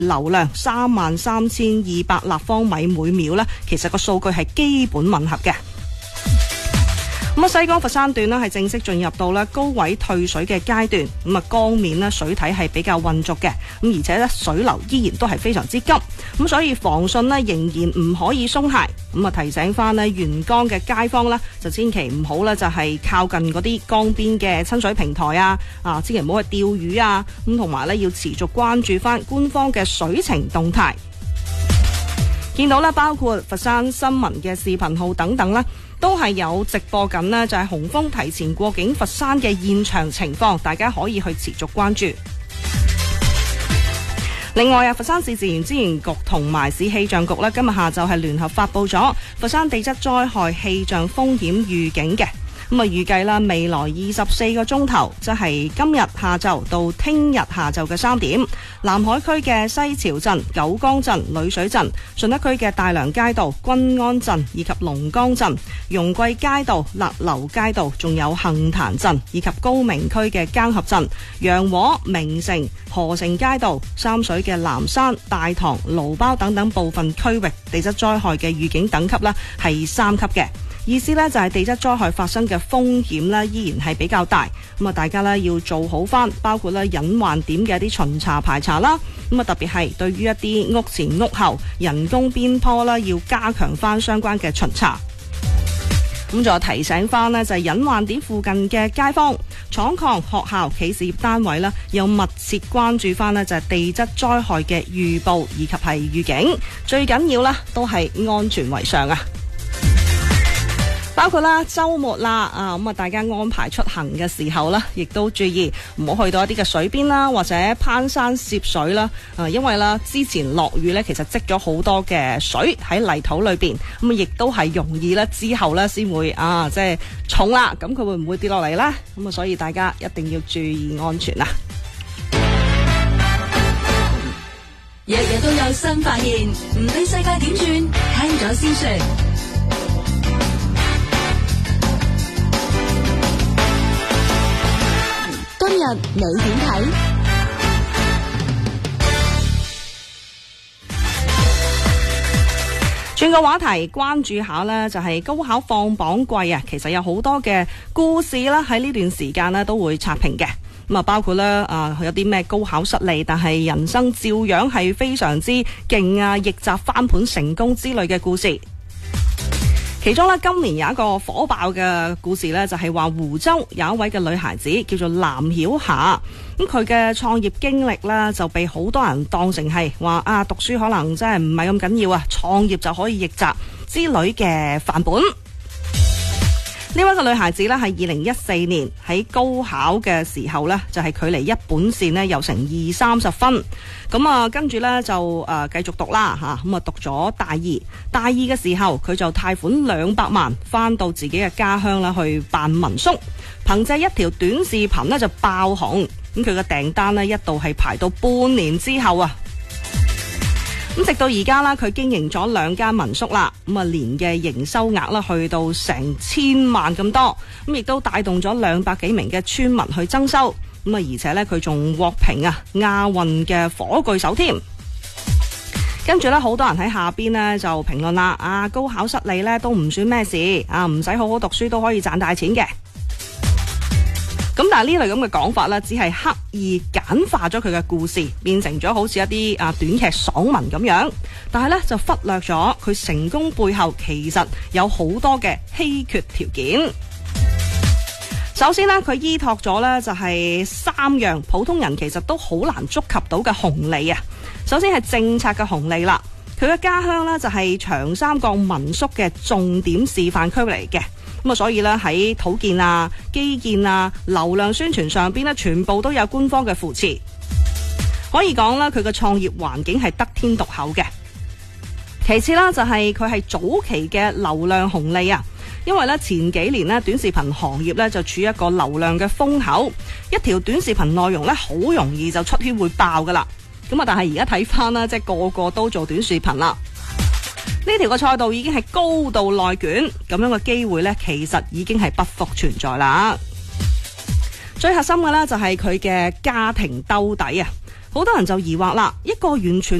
流量33200立方米每秒呢，其實個數據係基本吻合嘅。咁西江佛山段係正式進入到高位退水嘅階段，咁江面水體係比較渾濁嘅，咁而且水流依然都係非常之急，咁所以防汛仍然唔可以鬆懈，咁提醒翻沿江嘅街坊就千祈唔好就係靠近嗰啲江邊嘅親水平台千祈唔好去釣魚咁同埋要持續關注翻官方嘅水情動態。見到包括佛山新聞嘅視頻號等等都係有直播緊就係洪峰提前過境佛山嘅現場情況，大家可以去持續關注。另外佛山市自然資源局同埋市氣象局今日下晝係聯合發佈咗佛山地質災害氣象風險預警嘅。咁預計未來24個鐘頭，即係今日下晝到聽日下晝嘅3點，南海區嘅西樵鎮、九江鎮、女水鎮、順德區嘅大良街道、均安鎮以及龍崗鎮、容桂街道、勒流街道，仲有杏壇鎮以及高明區嘅耕合鎮、陽和、名城、河城街道、三水嘅南山、大棠、蘆苞等等部分區域地質災害嘅預警等級係3級嘅。意思就係地質災害發生嘅風險依然係比較大，咁大家要做好翻，包括隱患點嘅一啲巡查排查啦，咁特別係對於一啲屋前屋後人工邊坡要加強翻相關嘅巡查。咁仲有提醒翻就係隱患點附近嘅街坊、廠礦、學校、企事業單位要密切關注翻就係地質災害嘅預報以及係預警，最緊要都係安全為上啊！包括周末大家安排出行嘅時候亦都注意唔好去到一啲嘅水邊或者攀山涉水因為之前落雨其實積咗好多嘅水喺泥土裏邊，咁亦都係容易之後先會即係重啦，咁佢會唔會跌落嚟呢？咁所以大家一定要注意安全啊！ 日日都有新發現，唔理世界點轉，聽咗先算。今日你點睇？ 轉個話題，關注下就係高考放榜季其實有好多嘅故事喺呢段時間都會刷屏嘅。咁包括有啲咩高考失利，但係人生照樣係非常之勁逆襲翻盤成功之類嘅故事。其中今年有一個火爆嘅故事就係話湖州有一位嘅女孩子叫做藍曉霞，咁佢嘅創業經歷就被好多人當成係話讀書可能真係唔係咁緊要創業就可以逆襲之類嘅範本。呢位嘅女孩子係2014年喺高考嘅時候就係距離一本線有成20-30分，咁跟住就繼續讀啦咁讀咗大二嘅時候，佢就貸款200萬翻到自己嘅家鄉去辦民宿，憑借一條短視頻就爆紅，咁佢嘅訂單一度係排到半年之後咁直到而家佢經營咗2間民宿啦，咁年嘅營收額去到成1000萬咁多，咁亦都帶動咗200幾名嘅村民去增收，咁而且佢仲獲評亞運嘅火炬手添。跟住好多人喺下邊就評論啦，高考失利都唔算咩事，唔使好好讀書都可以賺大錢嘅。咁但係呢類咁嘅講法只係刻意簡化咗佢嘅故事，變成咗好似一啲短劇爽文咁樣，但係就忽略咗佢成功背後其實有好多嘅稀缺條件。首先佢依託咗就係3樣普通人其實都好難觸及到嘅紅利啊。首先係政策嘅紅利啦，佢嘅家鄉就係長三角民宿嘅重點示範區嚟嘅。咁所以喺土建基建流量宣傳上邊全部都有官方嘅扶持，可以講佢嘅創業環境係得天獨厚嘅。其次就係佢係早期嘅流量紅利因為前幾年短視頻行業就處於一個流量嘅風口，一條短視頻內容好容易就出圈會爆噶啦。咁但係而家睇翻即係個個都做短視頻啦。呢條個賽道已經係高度內卷，咁樣嘅機會其實已經係不復存在啦。最核心嘅就係佢嘅家庭兜底好多人就疑惑啦，一個完全